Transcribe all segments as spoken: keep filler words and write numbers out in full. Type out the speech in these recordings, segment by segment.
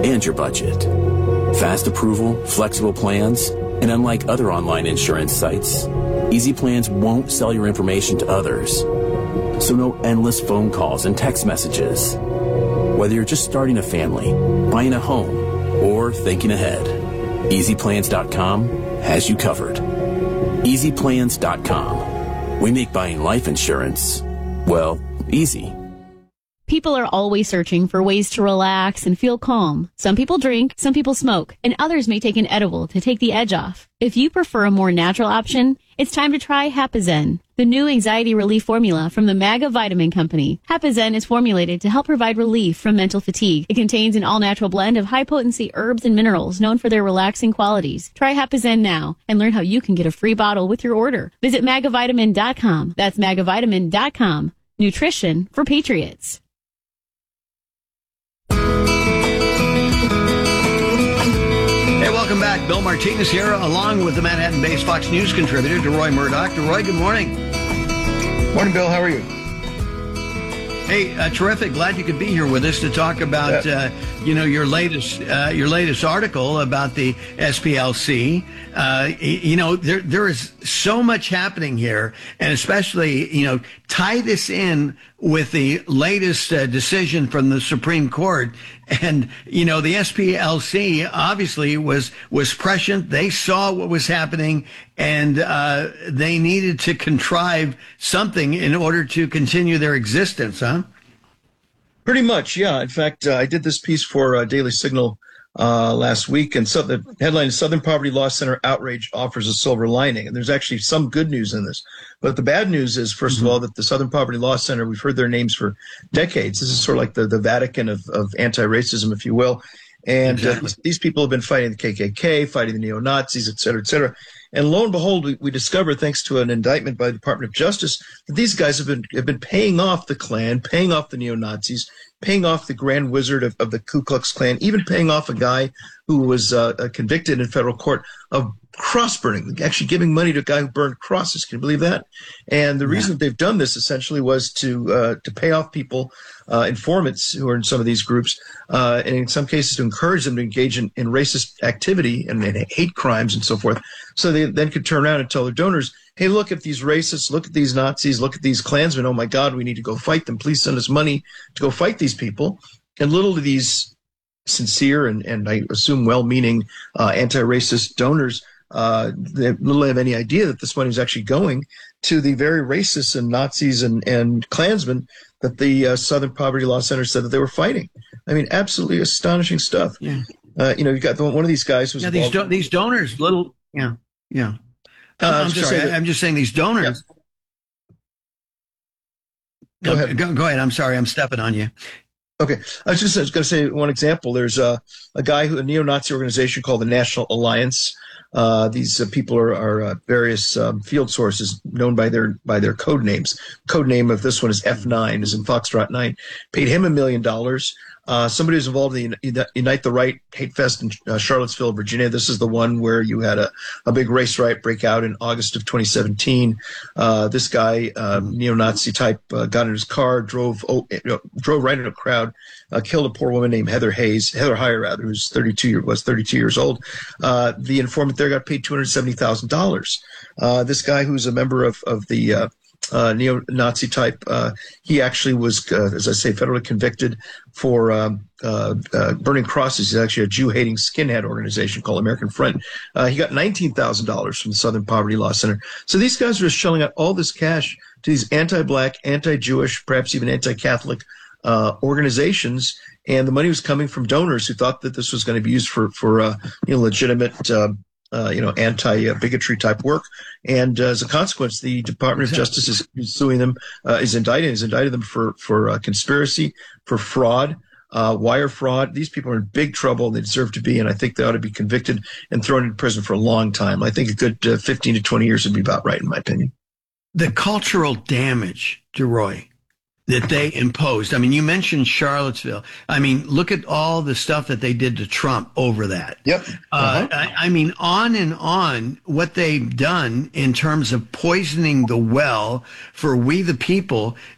and your budget. Fast approval, flexible plans, and unlike other online insurance sites, Easy Plans won't sell your information to others. So no endless phone calls and text messages. Whether you're just starting a family, buying a home, or thinking ahead, easy plans dot com has you covered. easy plans dot com. We make buying life insurance, well, easy. People are always searching for ways to relax and feel calm. Some people drink, some people smoke, and others may take an edible to take the edge off. If you prefer a more natural option, it's time to try Hapazen, the new anxiety relief formula from the MAGA Vitamin Company. Hapazen is formulated to help provide relief from mental fatigue. It contains an all-natural blend of high-potency herbs and minerals known for their relaxing qualities. Try Hapazen now and learn how you can get a free bottle with your order. Visit maga vitamin dot com. That's maga vitamin dot com. Nutrition for patriots. Hey, welcome back. Bill Martinez here, along with the Manhattan-based Fox News contributor, DeRoy Murdoch. DeRoy, good morning. Morning, Bill. How are you? Hey, uh, terrific. Glad you could be here with us to talk about, yeah. uh, you know, your latest uh, your latest article about the S P L C. Uh, you know, there there is so much happening here, and especially, you know, tie this in with the latest uh, decision from the Supreme Court. And, you know, the S P L C obviously was was prescient. They saw what was happening, and uh, they needed to contrive something in order to continue their existence, huh? Pretty much, yeah. In fact, uh, I did this piece for uh, Daily Signal uh, last week, and so the headline is Southern Poverty Law Center Outrage Offers a Silver Lining. And there's actually some good news in this. But the bad news is, first mm-hmm. of all, that the Southern Poverty Law Center, we've heard their names for decades. This is sort of like the, the Vatican of, of anti-racism, if you will. And exactly. uh, these people have been fighting the K K K, fighting the neo-Nazis, et cetera, et cetera. And lo and behold, we, we discovered, thanks to an indictment by the Department of Justice, that these guys have been have been paying off the Klan, paying off the neo-Nazis, paying off the Grand Wizard of, of the Ku Klux Klan, even paying off a guy who was uh, convicted in federal court of cross burning, actually giving money to a guy who burned crosses. Can you believe that? And the yeah. reason they've done this essentially was to uh, to pay off people, uh, informants who are in some of these groups, uh, and in some cases to encourage them to engage in, in racist activity and, and hate crimes and so forth. So they then could turn around and tell their donors, hey, look at these racists, look at these Nazis, look at these Klansmen. Oh, my God, we need to go fight them. Please send us money to go fight these people. And little do these sincere and, and I assume well-meaning uh, anti-racist donors, uh, they little have any idea that this money is actually going to the very racists and Nazis and, and Klansmen that the uh, Southern Poverty Law Center said that they were fighting. I mean, absolutely astonishing stuff. Yeah. Uh, you know, you got the, one of these guys who's yeah, these do- these donors, little yeah, yeah. Uh, I'm, just sorry, that, I'm just saying these donors. Yeah. Go, go ahead. Go, go ahead. I'm sorry. I'm stepping on you. Okay. I was just, just going to say one example. There's a, a guy who, a neo-Nazi organization called the National Alliance. Uh, these uh, people are, are uh, various um, field sources known by their by their code names. Code name of this one is F nine, is in Foxtrot nine. Paid him a million dollars. Uh, somebody who's involved in the Unite the Right Hate Fest in uh, Charlottesville, Virginia. This is the one where you had a, a big race riot break out in August of twenty seventeen. Uh, this guy, uh, neo-Nazi type, uh, got in his car, drove oh, you know, drove right in a crowd, uh, killed a poor woman named Heather Hayes, Heather Heyer rather, who's thirty-two year, was thirty-two years old. Uh, the informant there got paid two hundred seventy thousand dollars. Uh, this guy, who's a member of of the uh, Uh, neo-Nazi type. Uh, he actually was, uh, as I say, federally convicted for um, uh, uh, burning crosses. He's actually a Jew-hating skinhead organization called American Front. Uh, he got nineteen thousand dollars from the Southern Poverty Law Center. So these guys are just shelling out all this cash to these anti-black, anti-Jewish, perhaps even anti-Catholic uh, organizations, and the money was coming from donors who thought that this was going to be used for for uh, you know, legitimate Uh, Uh, you know, anti-bigotry type work. And uh, as a consequence, the Department of Justice is, is suing them, uh, is indicting, has indicted them for, for uh, conspiracy, for fraud, uh, wire fraud. These people are in big trouble. They deserve to be, and I think they ought to be convicted and thrown in prison for a long time. I think a good uh, fifteen to twenty years would be about right, in my opinion. The cultural damage, DeRoy, that they imposed. I mean, you mentioned Charlottesville. I mean, look at all the stuff that they did to Trump over that. Yep. Uh-huh. Uh, I, I mean, on and on, what they've done in terms of poisoning the well for we the people.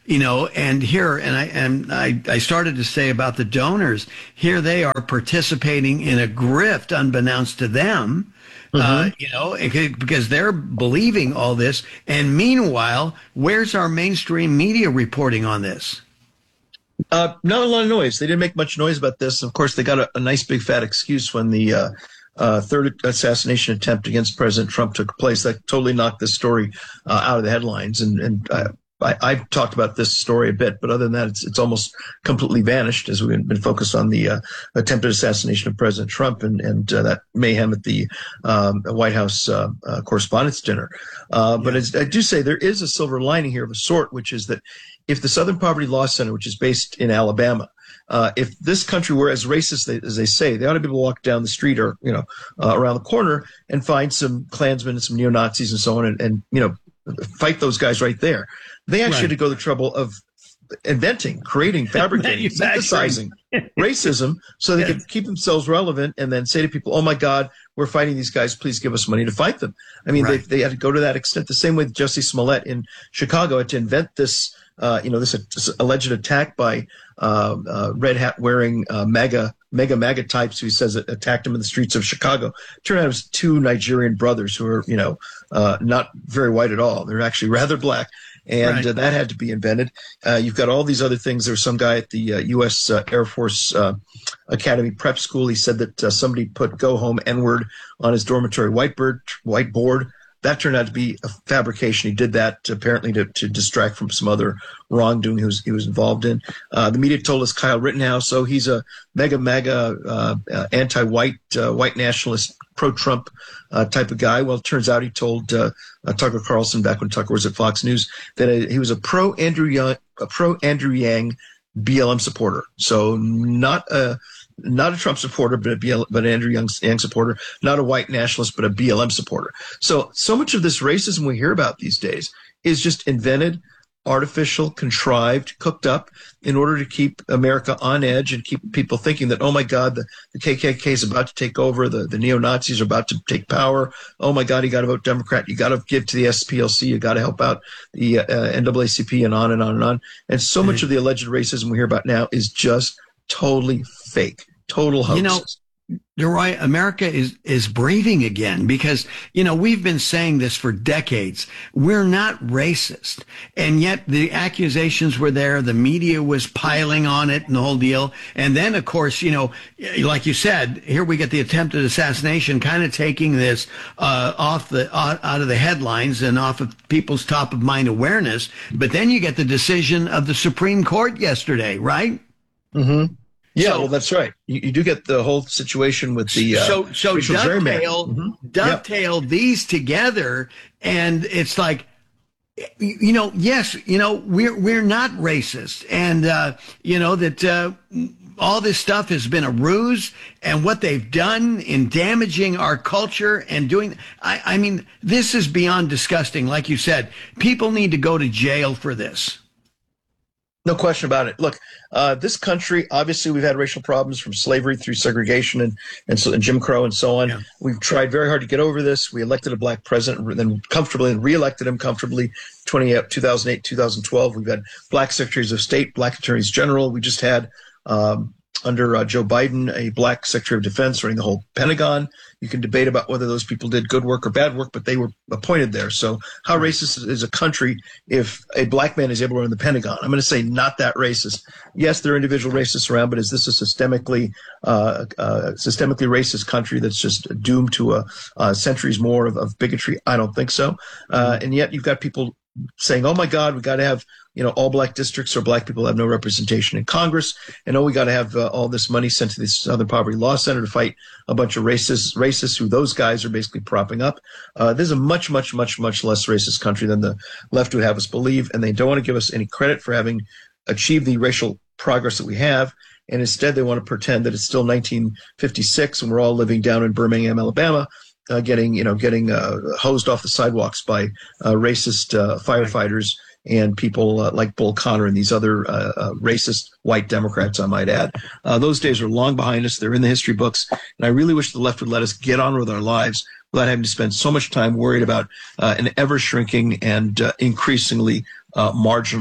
you know, and here, and I and I, I started to say about the donors, here they are participating in a grift unbeknownst to them, mm-hmm. uh, you know, because they're believing all this. And meanwhile, where's our mainstream media reporting on this? Uh, not a lot of noise. They didn't make much noise about this. Of course, they got a, a nice big fat excuse when the uh, uh, third assassination attempt against President Trump took place. That totally knocked this story uh, out of the headlines. And, and uh, I, I've talked about this story a bit, but other than that, it's, it's almost completely vanished as we've been focused on the uh, attempted assassination of President Trump and, and uh, that mayhem at the um, White House uh, uh, Correspondents' Dinner. Uh, but as I do say, there is a silver lining here of a sort, which is that if the Southern Poverty Law Center, which is based in Alabama, uh, if this country were as racist they, as they say, they ought to be able to walk down the street or, you know, uh, around the corner and find some Klansmen and some neo-Nazis and so on and, and, you know, fight those guys right there. They actually right. had to go the trouble of inventing, creating, fabricating, synthesizing racism so they yes. could keep themselves relevant and then say to people, oh, my God, we're fighting these guys. Please give us money to fight them. I mean, right. they, they had to go to that extent. The same way with Jussie Smollett in Chicago had to invent this, uh, you know, this, this alleged attack by uh, uh, red hat wearing uh, MAGA, mega MAGA types who he says attacked him in the streets of Chicago. Turned out it was two Nigerian brothers who are, you know, uh, not very white at all. They're actually rather black. And right. uh, that had to be invented. Uh, you've got all these other things. There was some guy at the uh, U S Uh, Air Force uh, Academy Prep School. He said that uh, somebody put "Go Home N-word" on his dormitory whiteboard. Whiteboard. That turned out to be a fabrication. He did that apparently to, to distract from some other wrongdoing he was, he was involved in. Uh, the media told us Kyle Rittenhouse, so he's a mega, mega uh, uh, anti-white, uh, white nationalist, pro-Trump uh, type of guy. Well, it turns out he told uh, uh, Tucker Carlson back when Tucker was at Fox News that uh, he was a pro-Andrew Young, a pro-Andrew Yang B L M supporter. So not a not a Trump supporter, but a B L M, but an Andrew Yang, Yang supporter. Not a white nationalist, but a B L M supporter. So so much of this racism we hear about these days is just invented, artificial, contrived, cooked up in order to keep America on edge and keep people thinking that, oh, my God, the, the K K K is about to take over. The, the neo-Nazis are about to take power. Oh, my God, you got to vote Democrat. You got to give to the S P L C. You got to help out the uh, N double A C P and on and on and on. And so mm-hmm. much of the alleged racism we hear about now is just totally fake, total hoaxes. You know, you're right. America is, is breathing again because, you know, we've been saying this for decades. We're not racist. And yet the accusations were there. The media was piling on it and the whole deal. And then, of course, you know, like you said, here we get the attempted assassination kind of taking this uh, off the uh, out of the headlines and off of people's top of mind awareness. But then you get the decision of the Supreme Court yesterday, right? Mm-hmm. Yeah, so, well, that's right. You, you do get the whole situation with the uh, so so dovetail mm-hmm. dovetail yep. these together, and it's like, you know, yes, you know, we're we're not racist, and uh, you know that uh, all this stuff has been a ruse, and what they've done in damaging our culture and doing, I, I mean, this is beyond disgusting. Like you said, people need to go to jail for this. No question about it. Look, uh, this country, obviously, we've had racial problems from slavery through segregation and and, so, and Jim Crow and so on. Yeah. We've tried very hard to get over this. We elected a black president, then comfortably, and reelected him comfortably. two thousand eight, two thousand twelve. We've had black secretaries of state, black attorneys general. We just had um, under uh, Joe Biden a black secretary of defense running the whole Pentagon. You can debate about whether those people did good work or bad work, but they were appointed there. So how racist is a country if a black man is able to run the Pentagon? I'm going to say not that racist. Yes, there are individual racists around, but is this a systemically uh, uh, systemically racist country that's just doomed to a, a centuries more of, of bigotry? I don't think so. Uh, and yet you've got people saying, oh, my God, we got to have, you know, all black districts or black people have no representation in Congress. And, oh, we got to have uh, all this money sent to the Southern Poverty Law Center to fight a bunch of racists, racists who those guys are basically propping up. Uh, this is a much, much, much, much less racist country than the left would have us believe. And they don't want to give us any credit for having achieved the racial progress that we have. And instead, they want to pretend that it's still nineteen fifty-six and we're all living down in Birmingham, Alabama. Uh, getting, you know, getting uh, hosed off the sidewalks by uh, racist uh, firefighters and people uh, like Bull Connor and these other uh, uh, racist white Democrats, I might add. Uh, those days are long behind us. They're in the history books. And I really wish the left would let us get on with our lives without having to spend so much time worried about uh, an ever-shrinking and uh, increasingly uh, marginal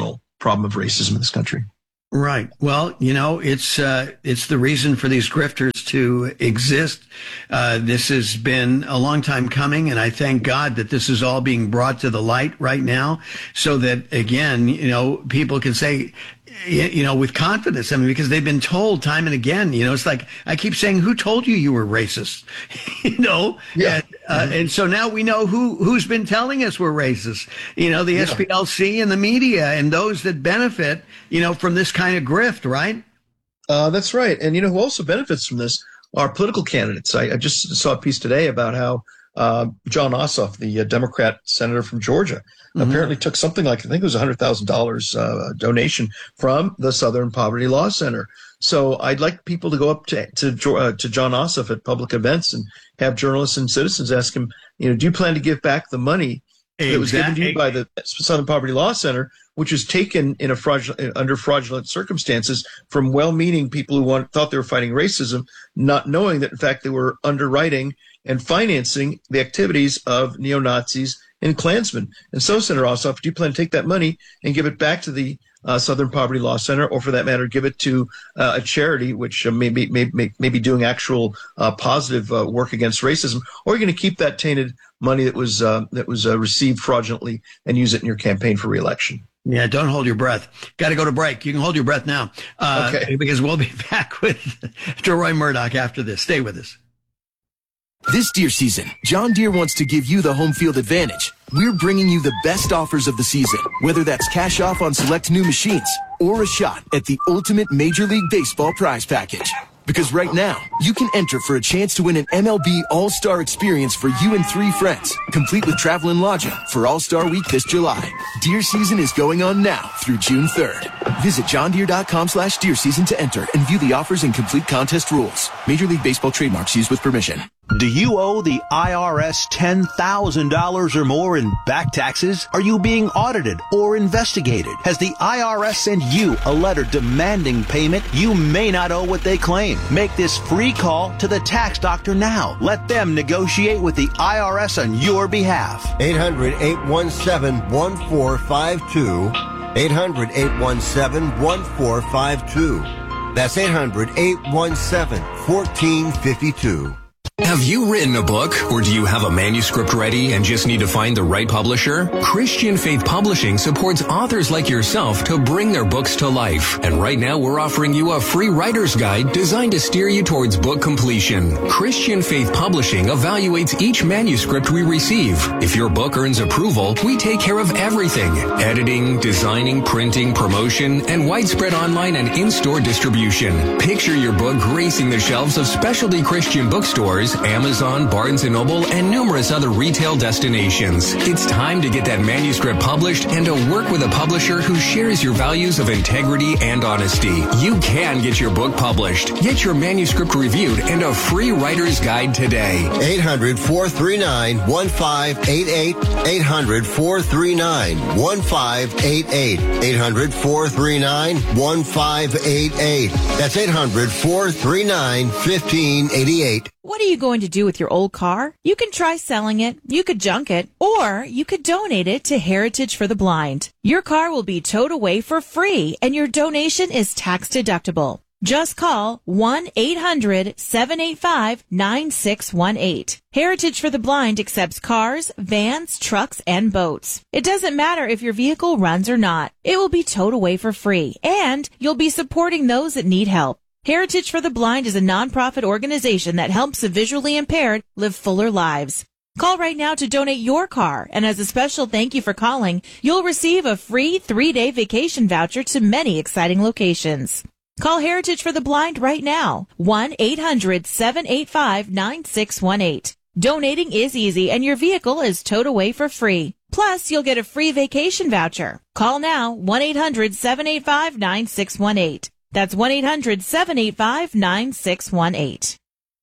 problem of racism in this country. Right. Well, you know, it's uh, it's the reason for these grifters to exist. Uh, this has been a long time coming, and I thank God that this is all being brought to the light right now, so that again, you know, people can say, you know, with confidence. I mean, because they've been told time and again. You know, it's like I keep saying, "Who told you you were racist?" you know. Yeah. And, uh, and so now we know who who's been telling us we're racist. You know, the yeah. S P L C and the media and those that benefit, you know, from this kind of grift, right? Uh, that's right. And, you know, who also benefits from this are political candidates. I, I just saw a piece today about how uh, John Ossoff, the uh, Democrat senator from Georgia, mm-hmm. apparently took something like, I think it was one hundred thousand dollars uh, donation from the Southern Poverty Law Center. So I'd like people to go up to to, uh, to John Ossoff at public events and have journalists and citizens ask him, you know, do you plan to give back the money that was given to you by the Southern Poverty Law Center, which was taken in a fraudulent, under fraudulent circumstances from well-meaning people who want, thought they were fighting racism, not knowing that, in fact, they were underwriting and financing the activities of neo-Nazis and Klansmen. And so, Senator Ossoff, do you plan to take that money and give it back to the uh, Southern Poverty Law Center, or for that matter, give it to uh, a charity which uh, may, be, may, may, may be doing actual uh, positive uh, work against racism, or are you going to keep that tainted money that was uh, that was uh, received fraudulently and use it in your campaign for re-election? Yeah, don't hold your breath. Got to go to break. You can hold your breath now, uh, okay. because we'll be back with DeRoy Murdock after this. Stay with us. This deer season, John Deere wants to give you the home field advantage. We're bringing you the best offers of the season, whether that's cash off on select new machines or a shot at the ultimate Major League Baseball prize package. Because right now, you can enter for a chance to win an M L B All-Star experience for you and three friends, complete with travel and lodging for All-Star Week this July. Deer season is going on now through June third. Visit johndeere.com slash deer season to enter and view the offers and complete contest rules. Major League Baseball trademarks used with permission. Do you owe the I R S ten thousand dollars or more in back taxes? Are you being audited or investigated? Has the I R S sent you a letter demanding payment? You may not owe what they claim. Make this free call to the tax doctor now. Let them negotiate with the I R S on your behalf. eight hundred, eight one seven, one four five two. eight hundred, eight one seven, one four five two. That's eight hundred, eight one seven, one four five two. Have you written a book, or do you have a manuscript ready and just need to find the right publisher? Christian Faith Publishing supports authors like yourself to bring their books to life. And right now we're offering you a free writer's guide designed to steer you towards book completion. Christian Faith Publishing evaluates each manuscript we receive. If your book earns approval, we take care of everything: editing, designing, printing, promotion, and widespread online and in-store distribution. Picture your book gracing the shelves of specialty Christian bookstores, Amazon, Barnes and Noble, and numerous other retail destinations. It's time to get that manuscript published and to work with a publisher who shares your values of integrity and honesty. You can get your book published. Get your manuscript reviewed and a free writer's guide today. eight hundred, four three nine, one five eight eight. eight hundred, four three nine, one five eight eight. eight hundred, four three nine, one five eight eight. That's eight hundred, four three nine, one five eight eight. What are you going to do with your old car? You can try selling it, you could junk it, or you could donate it to Heritage for the Blind. Your car will be towed away for free, and your donation is tax deductible. Just call one eight hundred, seven eight five, nine six one eight. Heritage for the Blind accepts cars, vans, trucks, and boats. It doesn't matter if your vehicle runs or not. It will be towed away for free, and you'll be supporting those that need help. Heritage for the Blind is a nonprofit organization that helps the visually impaired live fuller lives. Call right now to donate your car, and as a special thank you for calling, you'll receive a free three-day vacation voucher to many exciting locations. Call Heritage for the Blind right now, one eight hundred, seven eight five, nine six one eight. Donating is easy, and your vehicle is towed away for free. Plus, you'll get a free vacation voucher. Call now, one eight hundred, seven eight five, nine six one eight. That's one eight hundred, seven eight five, nine six one eight.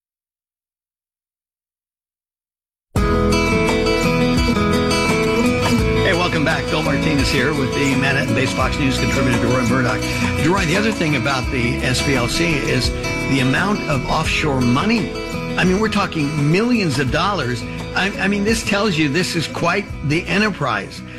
Hey, welcome back. Bill Martinez here with the Manhattan-based Fox News contributor, DeRoy Murdock. DeRoy, the other thing about the S P L C is the amount of offshore money. I mean, we're talking millions of dollars. I, I mean, this tells you this is quite the enterprise.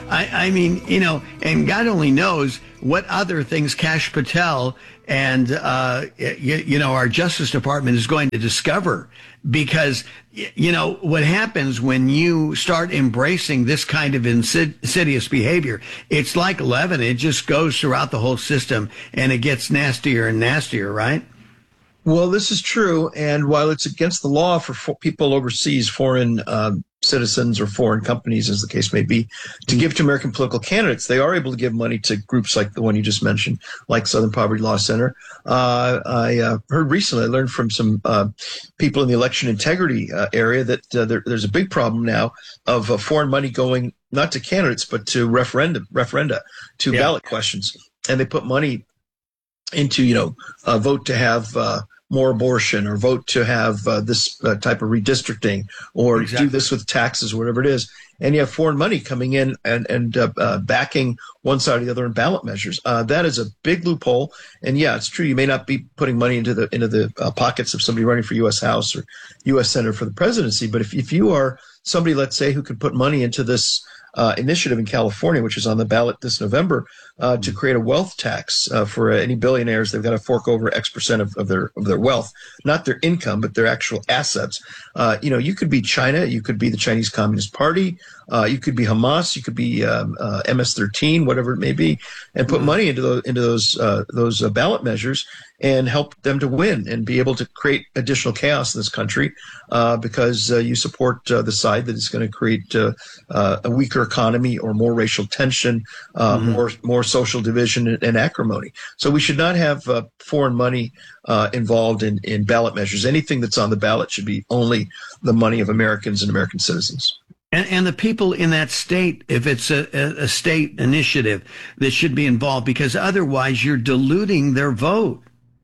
I, I mean, you know, and God only knows what other things Kash Patel and, uh, you, you know, our Justice Department is going to discover. Because, you know, what happens when you start embracing this kind of insidious behavior, it's like leaven. It just goes throughout the whole system and it gets nastier and nastier, right? Well, this is true. And while it's against the law for, for people overseas, foreign um, citizens or foreign companies, as the case may be, to give to American political candidates, they are able to give money to groups like the one you just mentioned, like Southern Poverty Law Center. Uh, I uh, heard recently, I learned from some uh, people in the election integrity uh, area that uh, there, there's a big problem now of uh, foreign money going not to candidates, but to referendum, referenda, to yeah. ballot questions. And they put money into, you know, uh, vote to have uh, more abortion, or vote to have uh, this uh, type of redistricting, or exactly. do this with taxes, whatever it is. And you have foreign money coming in and, and uh, uh, backing one side or the other in ballot measures. Uh, that is a big loophole. And yeah, it's true. You may not be putting money into the into the uh, pockets of somebody running for U S House or U S Senator for the presidency. But if, if you are somebody, let's say, who could put money into this Uh, initiative in California, which is on the ballot this November, uh, to create a wealth tax uh, for uh, any billionaires. They've got to fork over X percent of, of their of their wealth, not their income, but their actual assets. Uh, you know, you could be China, you could be the Chinese Communist Party, uh, you could be Hamas, you could be um, uh, M S thirteen, whatever it may be, and put money into those into those uh, those uh, ballot measures and help them to win and be able to create additional chaos in this country uh, because uh, you support uh, the side that is going to create uh, uh, a weaker economy or more racial tension, uh, mm-hmm. more more social division and, and acrimony. So we should not have uh, foreign money uh, involved in, in ballot measures. Anything that's on the ballot should be only the money of Americans and American citizens. And, and the people in that state, if it's a, a state initiative, that should be involved, because otherwise you're diluting their vote.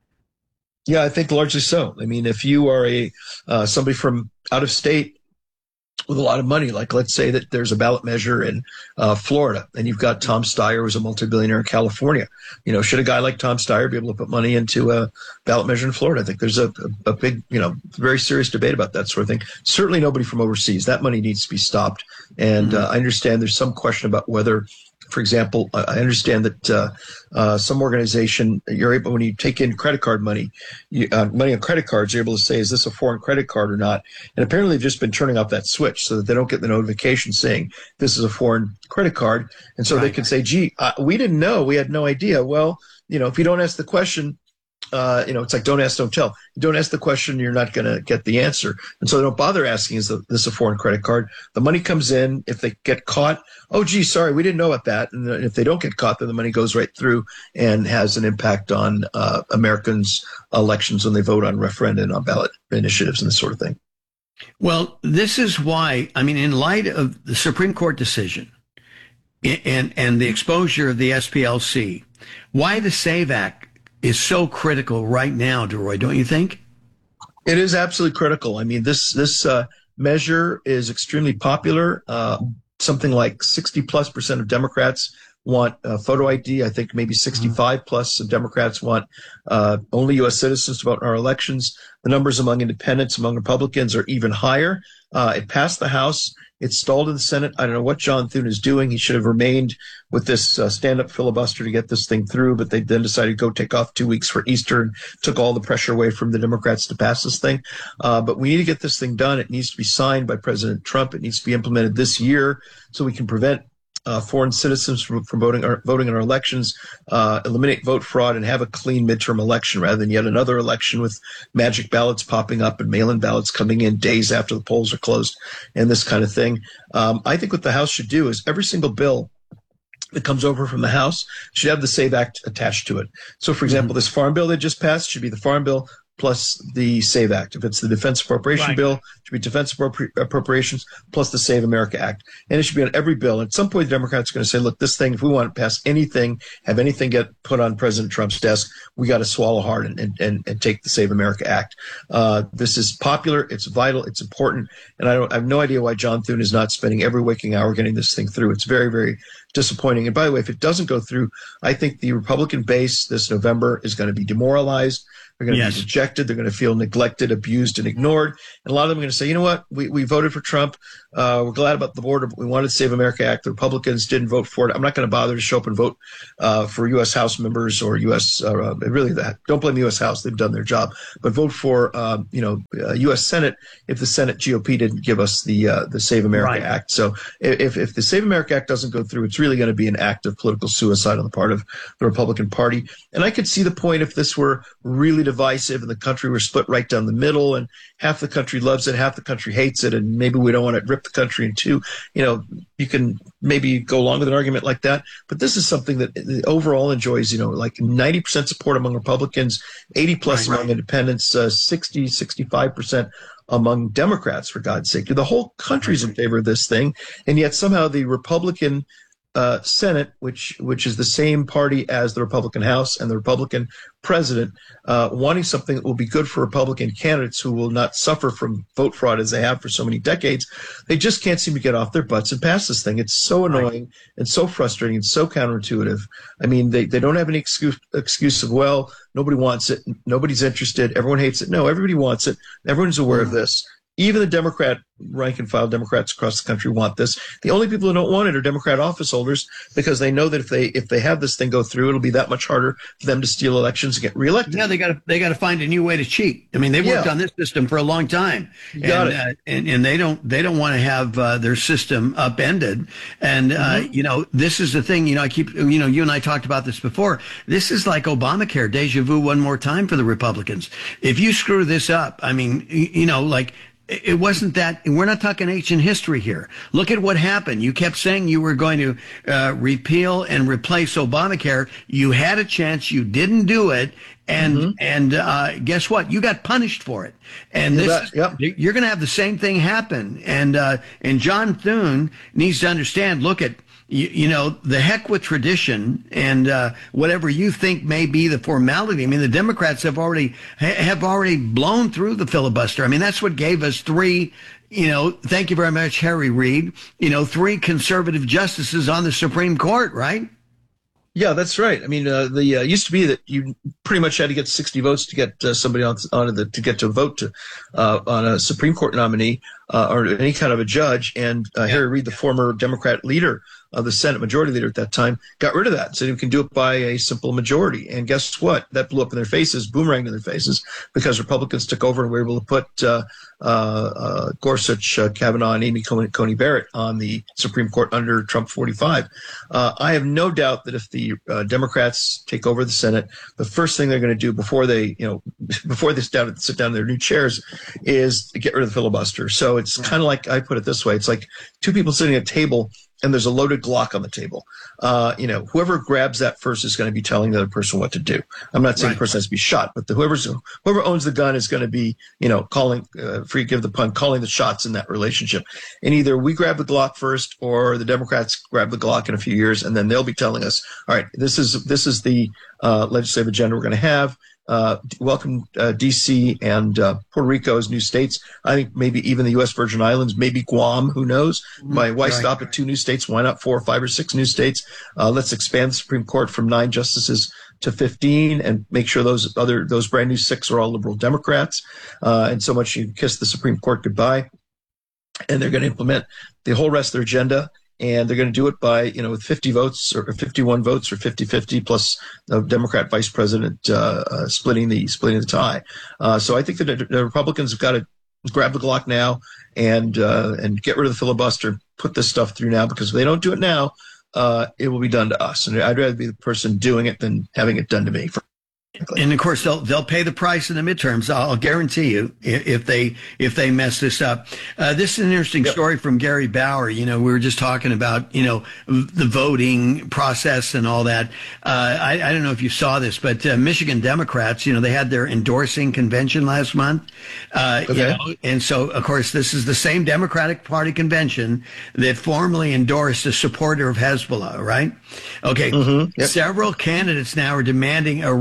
Yeah, I think largely so. I mean, if you are a uh, somebody from out of state with a lot of money, like let's say that there's a ballot measure in uh, Florida, and you've got Tom Steyer, who's a multi-billionaire in California. You know, should a guy like Tom Steyer be able to put money into a ballot measure in Florida? I think there's a, a, a big, you know, very serious debate about that sort of thing. Certainly nobody from overseas. That money needs to be stopped. And mm-hmm. uh, I understand there's some question about whether, for example, I understand that uh, uh, some organization, you're able, when you take in credit card money, you, uh, money on credit cards, you're able to say, is this a foreign credit card or not? And apparently they've just been turning off that switch so that they don't get the notification saying this is a foreign credit card. And so right. they can say, gee, uh, we didn't know. We had no idea. Well, you know, if you don't ask the question, Uh, you know, it's like don't ask, don't tell. You don't ask the question, you're not going to get the answer. And so they don't bother asking, is this a foreign credit card? The money comes in. If they get caught, oh, gee, sorry, we didn't know about that. And if they don't get caught, then the money goes right through and has an impact on uh, Americans' elections when they vote on referenda and on ballot initiatives and this sort of thing. Well, this is why, I mean, in light of the Supreme Court decision and, and the exposure of the S P L C, why the SAVE Act is so critical right now, DeRoy, don't you think? It is absolutely critical. I mean, this this uh, measure is extremely popular. Uh, something like sixty plus percent of Democrats want uh, photo I D. I think maybe sixty-five plus of Democrats want uh, only U S citizens to vote in our elections. The numbers among independents, among Republicans, are even higher. Uh, it passed the House. It stalled in the Senate. I don't know what John Thune is doing. He should have remained with this uh, stand-up filibuster to get this thing through, but they then decided to go take off two weeks for Easter and took all the pressure away from the Democrats to pass this thing. Uh, but we need to get this thing done. It needs to be signed by President Trump. It needs to be implemented this year so we can prevent Uh, foreign citizens from, from voting, our, voting in our elections, uh, eliminate vote fraud, and have a clean midterm election rather than yet another election with magic ballots popping up and mail-in ballots coming in days after the polls are closed and this kind of thing. Um, I think what the House should do is every single bill that comes over from the House should have the SAVE Act attached to it. So, for example, mm-hmm. this farm bill that just passed should be the Farm Bill plus the SAVE Act. If it's the Defense Appropriation right. Bill, it should be Defense Appropri- Appropriations plus the Save America Act. And it should be on every bill. At some point, the Democrats are going to say, look, this thing, if we want to pass anything, have anything get put on President Trump's desk, we got to swallow hard and, and, and take the Save America Act. Uh, this is popular. It's vital. It's important. And I, don't, I have no idea why John Thune is not spending every waking hour getting this thing through. It's very, very disappointing. And by the way, if it doesn't go through, I think the Republican base this November is going to be demoralized. They're going to Yes. be dejected. They're going to feel neglected, abused, and ignored. And a lot of them are going to say, you know what? We, we voted for Trump. Uh, we're glad about the border, but we wanted to Save America Act. The Republicans didn't vote for it. I'm not going to bother to show up and vote uh, for U S House members or U S Uh, really, that don't blame the U S House. They've done their job. But vote for, um, you know, uh, U S Senate if the Senate G O P didn't give us the uh, the Save America Right. Act. So if, if the Save America Act doesn't go through, it's really going to be an act of political suicide on the part of the Republican Party. And I could see the point if this were really divisive and the country were split right down the middle and half the country loves it, half the country hates it, and maybe we don't want to rip the country in two. You know, you can maybe go along with an argument like that. But this is something that overall enjoys, you know, like ninety percent support among Republicans, eighty plus Right, among right. independents, uh, sixty, sixty-five percent among Democrats, for God's sake. The whole country's in favor of this thing. And yet somehow the Republican uh, Senate, which which is the same party as the Republican House and the Republican president, uh, wanting something that will be good for Republican candidates who will not suffer from vote fraud as they have for so many decades, they just can't seem to get off their butts and pass this thing. It's so annoying and so frustrating and so counterintuitive. I mean, they, they don't have any excuse, excuse of, well, nobody wants it, nobody's interested, everyone hates it. No, everybody wants it. Everyone's aware of this. Even the Democrat, rank and file Democrats across the country want this. The only people who don't want it are Democrat office holders because they know that if they if they have this thing go through, it'll be that much harder for them to steal elections and get reelected. Yeah, they got to they got to find a new way to cheat. I mean, they've worked Yeah. on this system for a long time, You and, got it. Uh, and and they don't they don't want to have uh, their system upended. And uh, Mm-hmm. you know, this is the thing. You know, I keep you know, you and I talked about this before. This is like Obamacare, deja vu one more time for the Republicans. If you screw this up, I mean, you, you know, like. It wasn't that. We're not talking ancient history here. Look at what happened. You kept saying you were going to uh, repeal and replace Obamacare. You had a chance. You didn't do it. And Mm-hmm. and uh, guess what? You got punished for it. And You this, bet. Yep. you're going to have the same thing happen. And uh, and John Thune needs to understand. Look at. You, you know, the heck with tradition and uh, whatever you think may be the formality. I mean, the Democrats have already ha- have already blown through the filibuster. I mean, that's what gave us three. You know, thank you very much, Harry Reid. You know, three conservative justices on the Supreme Court, right? Yeah, that's right. I mean, uh, the uh, used to be that you pretty much had to get sixty votes to get uh, somebody on, on the to get to vote to uh, on a Supreme Court nominee uh, or any kind of a judge. And uh, Harry Reid, the former Democrat leader of the Senate Majority Leader at that time, got rid of that. Said you can do it by a simple majority. And guess what? That blew up in their faces, boomeranged in their faces, because Republicans took over and were able to put uh, uh, uh, Gorsuch, uh, Kavanaugh, and Amy Coney, Coney Barrett on the Supreme Court under Trump forty-five. Uh, I have no doubt that if the uh, Democrats take over the Senate, the first thing they're going to do before they, you know, before they sit down, sit down in their new chairs is get rid of the filibuster. So it's kind of like, I put it this way, it's like two people sitting at a table and there's a loaded Glock on the table. Uh, you know, whoever grabs that first is going to be telling the other person what to do. I'm not saying Right. the person has to be shot, but the, whoever's whoever owns the gun is going to be, you know, calling, uh, forgive the pun, calling the shots in that relationship. And either we grab the Glock first, or the Democrats grab the Glock in a few years, and then they'll be telling us, all right, this is this is the uh, legislative agenda we're going to have. Uh, welcome uh, D C and uh, Puerto Rico as new states. I think maybe even the U S Virgin Islands, maybe Guam, who knows? My why right. stop at two new states? Why not four or five or six new states? Uh, let's expand the Supreme Court from nine justices to fifteen and make sure those other those brand new six are all liberal Democrats. Uh, and so much you kiss the Supreme Court goodbye. And they're going to implement the whole rest of their agenda. And they're going to do it by, you know, with fifty votes or fifty-one votes or fifty-fifty plus the Democrat vice president uh, uh, splitting the splitting the tie. Uh, so I think that the, the Republicans have got to grab the Glock now and uh, and get rid of the filibuster, put this stuff through now, because if they don't do it now, uh, it will be done to us. And I'd rather be the person doing it than having it done to me. And of course, they'll they'll pay the price in the midterms. I'll guarantee you, if, if they if they mess this up. Uh, this is an interesting Yep. story from Gary Bauer. You know, we were just talking about you know the voting process and all that. Uh, I, I don't know if you saw this, but uh, Michigan Democrats, you know, they had their endorsing convention last month. Uh, you Okay. know, and so, of course, this is the same Democratic Party convention that formally endorsed a supporter of Hezbollah, right? Okay. Mhm. Yep. Several candidates now are demanding a recount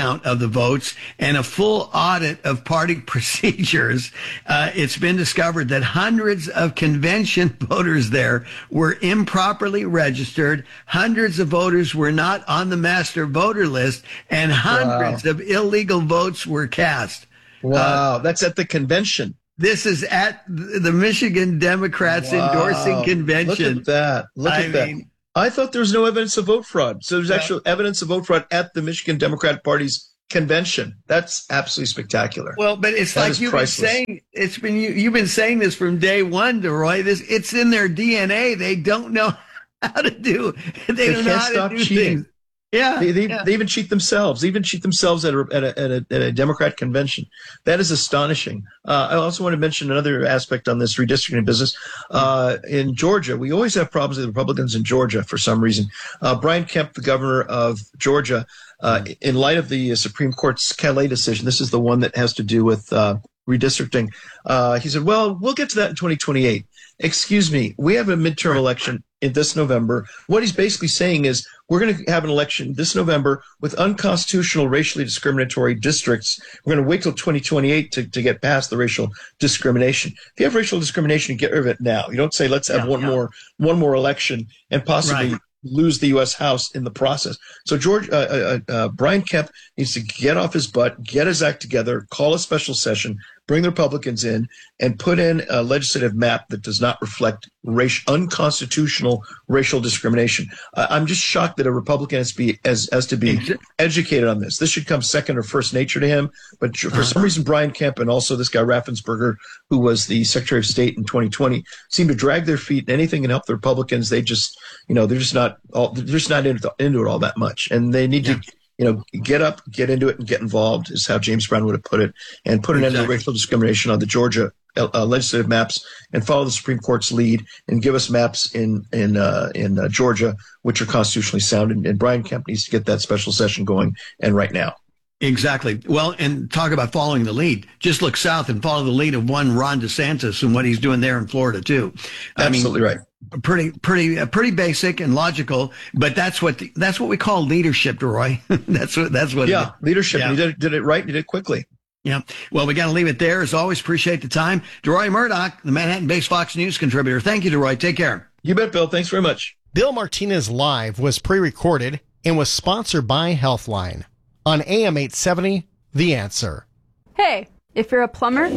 recount of the votes and a full audit of party procedures, uh, it's been discovered that hundreds of convention voters there were improperly registered. Hundreds of voters were not on the master voter list, and hundreds wow. of illegal votes were cast. Wow, uh, that's at the convention. This is at the Michigan Democrats wow. endorsing convention. Look at that. Look I at that. Mean, I thought there was no evidence of vote fraud. So there's well, actual evidence of vote fraud at the Michigan Democrat Party's convention. That's absolutely spectacular. Well, but it's that like you've priceless. been saying, it's been, you, you've been saying this from day one, DeRoy. This, it's in their D N A. They don't know how to do, they, they don't can't know how stop to do cheating. Things. Yeah they, they, yeah. they even cheat themselves. They even cheat themselves at a, at a, at a, at a Democrat convention. That is astonishing. Uh, I also want to mention another aspect on this redistricting business. Uh, in Georgia, we always have problems with Republicans in Georgia for some reason. Uh, Brian Kemp, the governor of Georgia, uh, in light of the Supreme Court's Calais decision, this is the one that has to do with uh, redistricting. Uh, he said, well, we'll get to that in twenty twenty-eight. Excuse me, we have a midterm election in this November. What he's basically saying is we're going to have an election this November with unconstitutional racially discriminatory districts. We're going to wait till twenty twenty-eight to, to get past the racial discrimination. If you have racial discrimination, get rid of it now. You don't say, let's have yeah, one yeah. more one more election and possibly right. lose the U S House in the process. So George, uh, uh, uh, Brian Kemp needs to get off his butt, get his act together, call a special session, bring the Republicans in, and put in a legislative map that does not reflect race, unconstitutional racial discrimination. Uh, I'm just shocked that a Republican has to be as has to be educated on this. This should come second or first nature to him. But for some reason, Brian Kemp and also this guy Raffensperger, who was the Secretary of State in twenty twenty, seem to drag their feet. And anything can help the Republicans. They just, you know, they're just not all, they're just not into, into it all that much, and they need yeah. to. You know, get up, get into it, and get involved is how James Brown would have put it, and put an exactly. end to racial discrimination on the Georgia uh, legislative maps, and follow the Supreme Court's lead, and give us maps in in uh, in uh, Georgia which are constitutionally sound. And, and Brian Kemp needs to get that special session going, and right now. Exactly. Well, and talk about following the lead. Just look south and follow the lead of one Ron DeSantis and what he's doing there in Florida too. I Absolutely mean, right. Pretty, pretty, uh, pretty basic and logical, but that's what the, that's what we call leadership, Roy. that's what that's what. Yeah, it, leadership. Yeah. He did, did it right. He did it quickly. Yeah. Well, we got to leave it there. As always, appreciate the time. DeRoy Murdoch, the Manhattan-based Fox News contributor. Thank you, DeRoy. Take care. You bet, Bill. Thanks very much. Bill Martinez Live was pre-recorded and was sponsored by Healthline on A M eight seventy. The Answer. Hey, if you're a plumber,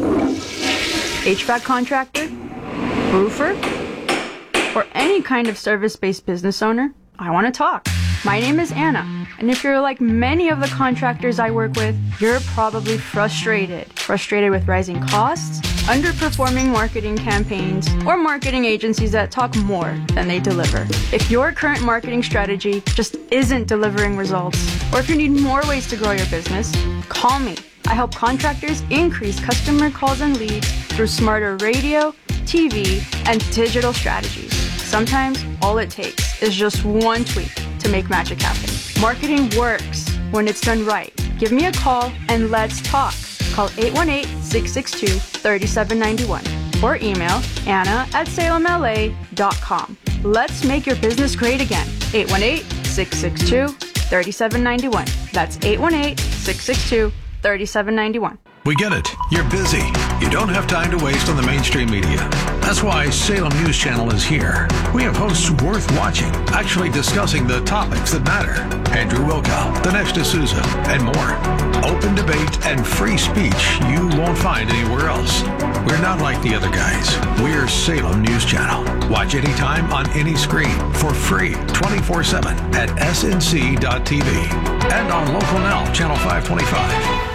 H V A C contractor, roofer, or any kind of service-based business owner, I want to talk. My name is Anna, and if you're like many of the contractors I work with, you're probably frustrated. Frustrated with rising costs, underperforming marketing campaigns, or marketing agencies that talk more than they deliver. If your current marketing strategy just isn't delivering results, or if you need more ways to grow your business, call me. I help contractors increase customer calls and leads through smarter radio, T V, and digital strategies. Sometimes all it takes is just one tweak to make magic happen. Marketing works when it's done right. Give me a call and let's talk. Call eight one eight, six six two, three seven nine one or email Anna at salem L A dot com. Let's make your business great again. eight one eight, six six two, three seven nine one. That's eight one eight, six six two, three seven nine one. We get it. You're busy. You don't have time to waste on the mainstream media. That's why Salem News Channel is here. We have hosts worth watching, actually discussing the topics that matter. Andrew Wilkow, Dinesh D'Souza, and more. Open debate and free speech you won't find anywhere else. We're not like the other guys. We're Salem News Channel. Watch anytime on any screen for free twenty-four seven at S N C dot T V and on Local Now, Channel five twenty-five.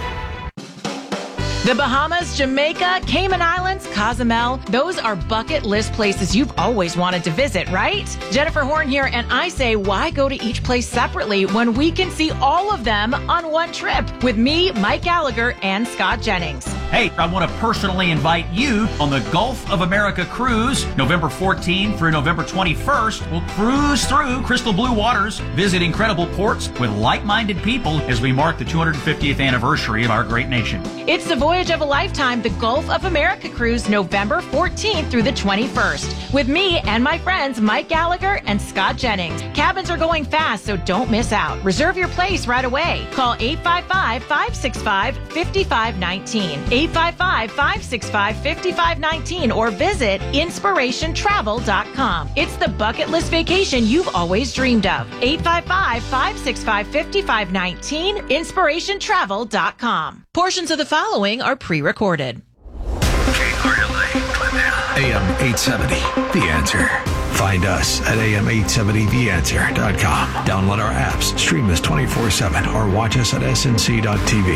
The Bahamas, Jamaica, Cayman Islands, Cozumel, those are bucket list places you've always wanted to visit, right? Jennifer Horn here, and I say, why go to each place separately when we can see all of them on one trip with me, Mike Gallagher, and Scott Jennings? Hey, I want to personally invite you on the Gulf of America cruise, November fourteenth through November twenty-first. We'll cruise through crystal blue waters, visit incredible ports with like-minded people as we mark the two hundred fiftieth anniversary of our great nation. It's the voyage of a lifetime, the Gulf of America cruise, November fourteenth through the twenty-first. With me and my friends Mike Gallagher and Scott Jennings. Cabins are going fast, so don't miss out. Reserve your place right away. Call eight five five, five six five, five five one nine. eight five five, five six five, five five one nine or visit inspiration travel dot com. It's the bucket list vacation you've always dreamed of. eight five five, five six five, five five one nine, inspiration travel dot com. Portions of the following are pre-recorded. A M eight seventy, The Answer. Find us at A M eight seventy the answer dot com. Download our apps, stream us twenty-four seven, or watch us at S N C dot T V.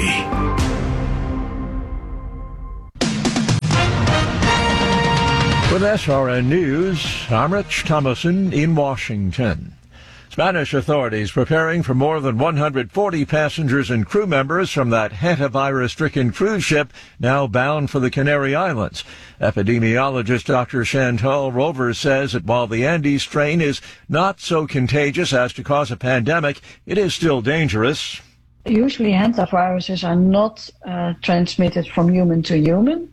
With S R N News, I'm Rich Thomason in Washington. Spanish authorities preparing for more than one hundred forty passengers and crew members from that hantavirus-stricken cruise ship now bound for the Canary Islands. Epidemiologist Doctor Chantal Rovers says that while the Andes strain is not so contagious as to cause a pandemic, it is still dangerous. Usually hantaviruses are not uh, transmitted from human to human.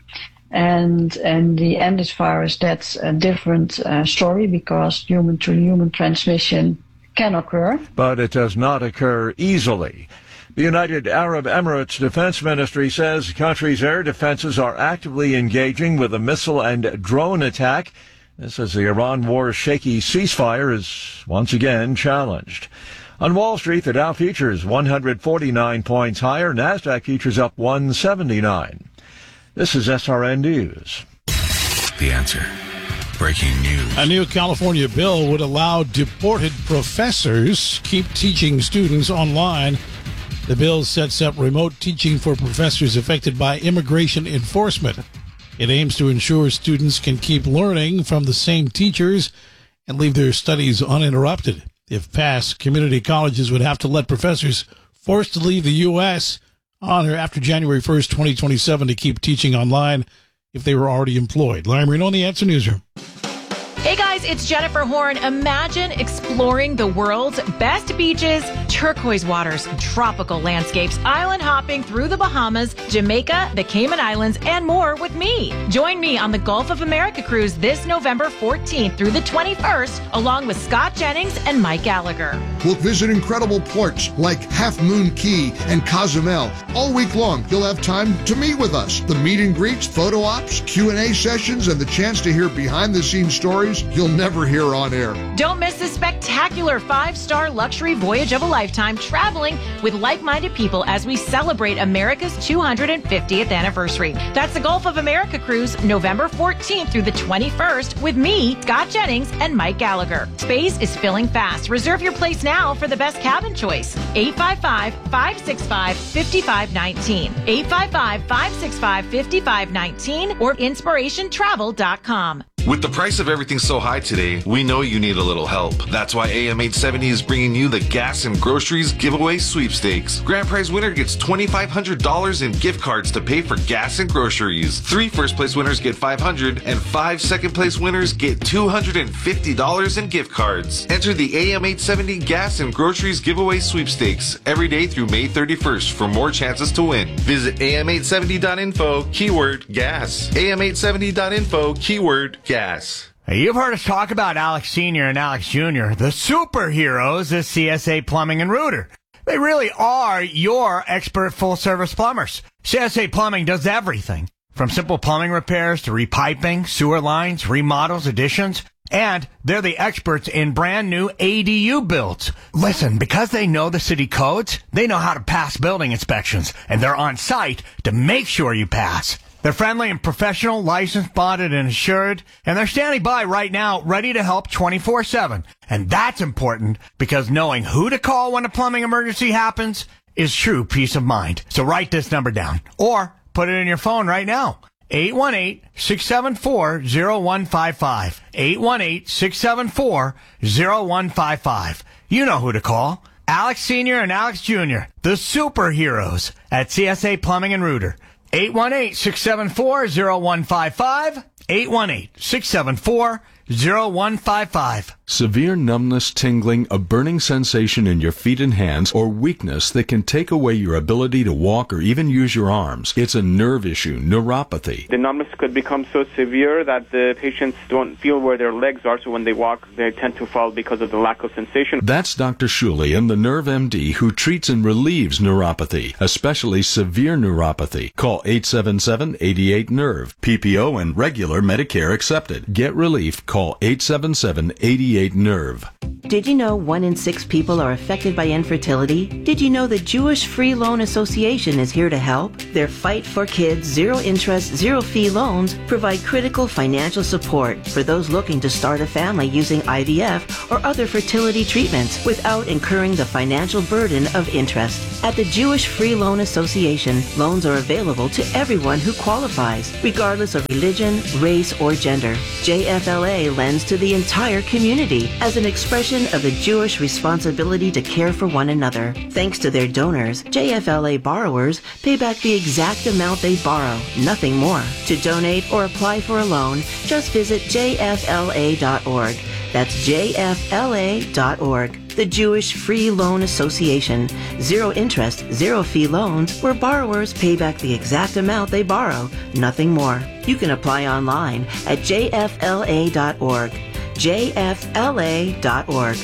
And and the Andes virus, that's a different uh, story because human-to-human transmission can occur. But it does not occur easily. The United Arab Emirates Defense Ministry says the country's air defenses are actively engaging with a missile and drone attack. This as the Iran war's shaky ceasefire is once again challenged. On Wall Street, the Dow futures one hundred forty-nine points higher. NASDAQ futures up one seventy-nine. This is S R N News. The Answer. Breaking news. A new California bill would allow deported professors keep teaching students online. The bill sets up remote teaching for professors affected by immigration enforcement. It aims to ensure students can keep learning from the same teachers and leave their studies uninterrupted. If passed, community colleges would have to let professors forced to leave the U S on or after January first, twenty twenty-seven to keep teaching online if they were already employed. Larry Marino on the Answer Newsroom. Hey guys, it's Jennifer Horn. Imagine exploring the world's best beaches, turquoise waters, tropical landscapes, island hopping through the Bahamas, Jamaica, the Cayman Islands, and more with me. Join me on the Gulf of America cruise this November fourteenth through the twenty-first, along with Scott Jennings and Mike Gallagher. We'll visit incredible ports like Half Moon Key and Cozumel. All week long, you'll have time to meet with us. The meet and greets, photo ops, Q and A sessions, and the chance to hear behind-the-scenes stories you'll never hear on air. Don't miss this spectacular five-star luxury voyage of a lifetime traveling with like-minded people as we celebrate America's two hundred fiftieth anniversary. That's the Gulf of America cruise, November fourteenth through the twenty-first with me, Scott Jennings, and Mike Gallagher. Space is filling fast. Reserve your place now for the best cabin choice. eight five five, five six five, five five one nine. eight five five, five six five, five five one nine or inspiration travel dot com. With the price of everything so high today, we know you need a little help. That's why A M eight seventy is bringing you the Gas and Groceries Giveaway Sweepstakes. Grand prize winner gets twenty-five hundred dollars in gift cards to pay for gas and groceries. Three first place winners get five hundred dollars and five second place winners get two hundred fifty dollars in gift cards. Enter the A M eight seventy Gas and Groceries Giveaway Sweepstakes every day through May thirty-first for more chances to win. Visit A M eight seventy dot info, keyword gas. A M eight seventy dot info, keyword gas. Gas. You've heard us talk about Alex Senior and Alex Junior, the superheroes of C S A Plumbing and Rooter. They really are your expert full-service plumbers. C S A Plumbing does everything, from simple plumbing repairs to repiping, sewer lines, remodels, additions, and they're the experts in brand new A D U builds. Listen, because they know the city codes, they know how to pass building inspections, and they're on site to make sure you pass. They're friendly and professional, licensed, bonded, and assured, and they're standing by right now, ready to help twenty-four seven. And that's important because knowing who to call when a plumbing emergency happens is true peace of mind. So write this number down or put it in your phone right now. eight one eight, six seven four, zero one five five. eight one eight, six seven four, zero one five five. You know who to call. Alex Senior and Alex Junior, the superheroes at C S A Plumbing and Rooter. eight one eight, six seven four, zero one five five. eight one eight, six seven four, zero one five five. Severe numbness, tingling, a burning sensation in your feet and hands, or weakness that can take away your ability to walk or even use your arms. It's a nerve issue, neuropathy. The numbness could become so severe that the patients don't feel where their legs are, so when they walk, they tend to fall because of the lack of sensation. That's Doctor Shulian, the Nerve M D, who treats and relieves neuropathy, especially severe neuropathy. Call eight seven seven, eight eight, nerve. P P O and regular Medicare accepted. Get relief. Call eight seven seven, eight eight, nerve. Did you know one in six people are affected by infertility? Did you know the Jewish Free Loan Association is here to help? Their Fight for Kids zero interest, zero fee loans provide critical financial support for those looking to start a family using I V F or other fertility treatments without incurring the financial burden of interest. At the Jewish Free Loan Association, loans are available to everyone who qualifies, regardless of religion, race, or gender. J F L A lends to the entire community as an expression of the Jewish responsibility to care for one another. Thanks to their donors, J F L A borrowers pay back the exact amount they borrow, nothing more. To donate or apply for a loan, just visit J F L A dot org. That's J F L A dot org. The Jewish Free Loan Association. Zero interest, zero fee loans where borrowers pay back the exact amount they borrow, nothing more. You can apply online at J F L A dot org. J F L A dot org.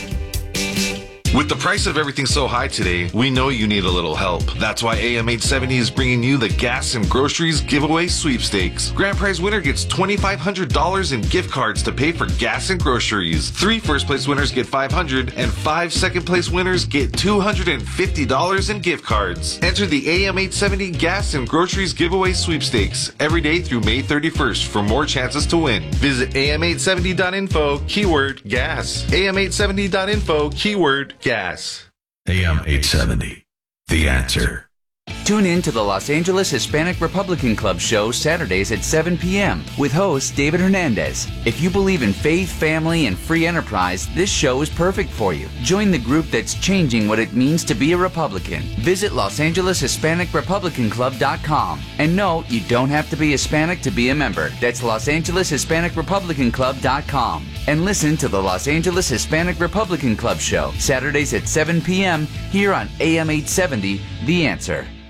With the price of everything so high today, we know you need a little help. That's why A M eight seventy is bringing you the Gas and Groceries Giveaway Sweepstakes. Grand prize winner gets two thousand five hundred dollars in gift cards to pay for gas and groceries. Three first place winners get five hundred dollars, and five second place winners get two hundred fifty dollars in gift cards. Enter the A M eight seventy Gas and Groceries Giveaway Sweepstakes every day through May thirty-first for more chances to win. Visit A M eight seventy dot info, keyword gas. A M eight seventy dot info, keyword gas. A M eight seventy, The Answer. Tune in to the Los Angeles Hispanic Republican Club show Saturdays at seven p.m. with host David Hernandez. If you believe in faith, family, and free enterprise, this show is perfect for you. Join the group that's changing what it means to be a Republican. Visit Los Angeles Hispanic Republican Club dot com. And no, you don't have to be Hispanic to be a member. That's Los Angeles Hispanic Republican Club dot com. And listen to the Los Angeles Hispanic Republican Club show Saturdays at seven p.m. here on A M eight seventy, The Answer.